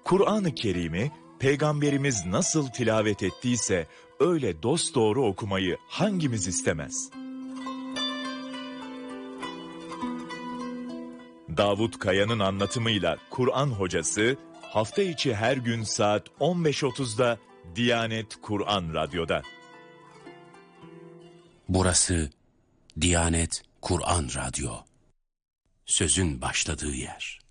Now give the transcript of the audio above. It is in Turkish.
Kur'an-ı Kerim'i Peygamberimiz nasıl tilavet ettiyse öyle dosdoğru okumayı hangimiz istemez? Davut Kaya'nın anlatımıyla Kur'an Hocası hafta içi her gün saat 15.30'da Diyanet Kur'an Radyo'da. Burası Diyanet Kur'an Radyo. Sözün başladığı yer.